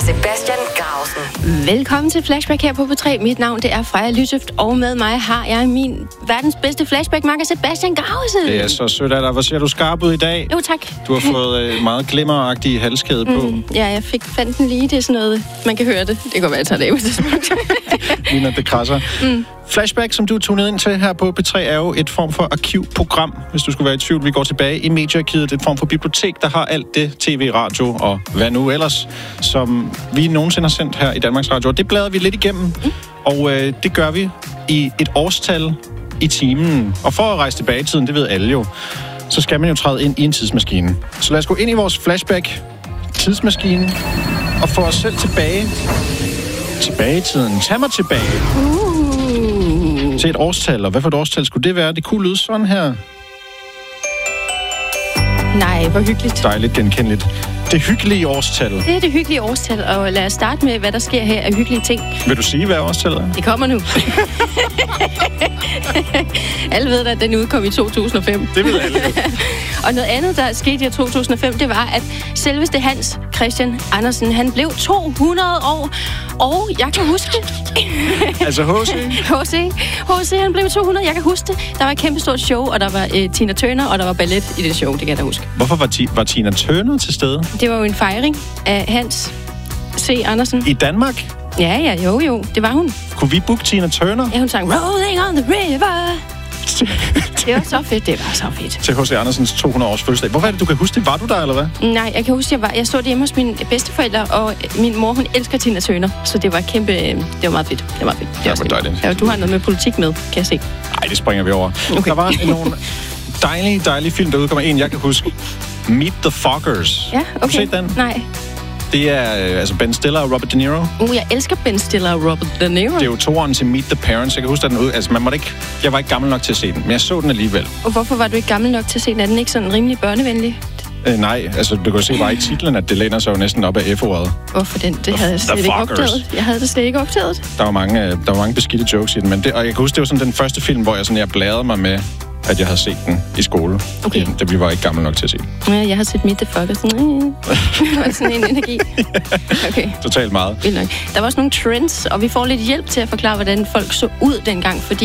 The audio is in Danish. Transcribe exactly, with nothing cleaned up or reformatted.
Sebastian Grausen. Velkommen til Flashback her på P tre. Mit navn det er Freja Lysøft, og med mig har jeg min verdens bedste flashback-makker, Sebastian Grausen. Det er så sødt af dig. Hvor ser du skarp ud i dag? Jo, tak. Du har fået øh, meget glimmeragtig halskæde på. Mm, ja, jeg fik fandt den lige. Det er sådan noget, man kan høre det. Det kan være, jeg tager det af på det tidspunkt. Ligner det krasser. Mm. Flashback, som du er tunet ind til her på P tre, er jo et form for arkivprogram, hvis du skulle være i tvivl. Vi går tilbage i mediearkivet. Et form for bibliotek, der har alt det tv, radio og hvad nu ellers, som vi nogensinde har sendt her i Danmarks Radio. Og det bladrer vi lidt igennem, mm. og øh, det gør vi i et årstal i timen. Og for at rejse tilbage i tiden, det ved alle jo, så skal man jo træde ind i en tidsmaskine. Så lad os gå ind i vores flashback tidsmaskine og få os selv tilbage. Tilbage i tiden. Tag mig tilbage. Uh. Til et årstal. Og hvad for et årstal skulle det være? Det kunne lyde sådan her. Nej, hvor hyggeligt. Dejligt genkendeligt. Det hyggelige årstal. Det er det hyggelige årstal, og lad os starte med, hvad der sker her af hyggelige ting. Vil du sige, hvad årstal er? Det kommer nu. Alle ved da, at den udkom i to tusind og fem. Det ved alle. Og noget andet, der skete i to tusind og fem, det var, at selveste Hans Christian Andersen, han blev to hundrede år. Og jeg kan huske det. Altså H C? H C. H C, han blev to hundrede. Jeg kan huske det. Der var et kæmpe stort show, og der var øh, Tina Turner, og der var ballet i det show. Det kan jeg da huske. Hvorfor var, ti- var Tina Turner til stede? Det var jo en fejring af Hans C. Andersen. I Danmark? Ja, ja, jo, jo. Det var hun. Kunne vi booke Tina Turner? Ja, hun sang Rolling on the River. Det var så fedt, det var så fedt. Til H C Andersens to hundrede års fødselsdag. Hvorfor er det, du kan huske det? Var du der, eller hvad? Nej, jeg kan huske, jeg var. Jeg stod hjemme hos mine bedsteforældre, og min mor, hun elsker Tina Turner. Så det var kæmpe... Det var meget fedt. Det var meget fedt. Det var dejligt. Ja, du har noget med politik med, kan jeg se. Nej, det springer vi over. Okay. Der var nogle dejlige, dejlige film, der udkommer. En, jeg kan huske. Meet the Fockers. Ja, okay. Har du set den? Nej. Det er øh, altså Ben Stiller og Robert De Niro. Uh, jeg elsker Ben Stiller og Robert De Niro. Det er jo toeren til Meet the Parents. Jeg kan huske, at den ud. Altså, man måtte ikke... Jeg var ikke gammel nok til at se den, men jeg så den alligevel. Og hvorfor var du ikke gammel nok til at se den? Er den ikke sådan rimelig børnevenlig? Øh, nej, altså du kan se bare i titlen, at det læner sig jo næsten op af F-ordet. Hvorfor den? Det havde jeg slet The ikke Fockers. opdaget. Jeg havde det slet ikke opdaget. Der var mange, der var mange beskidte jokes i den, men det, og jeg kan huske, det var sådan den første film, hvor jeg sådan jeg bladrede mig med, at jeg havde set den i skole. Okay. Det, det vi var ikke gammel nok til at se. Ja, jeg har set Meet the Fockers. Sådan, øh, sådan en energi. Okay. Totalt meget. Vildt nok. Der var også nogle trends, og vi får lidt hjælp til at forklare, hvordan folk så ud dengang, fordi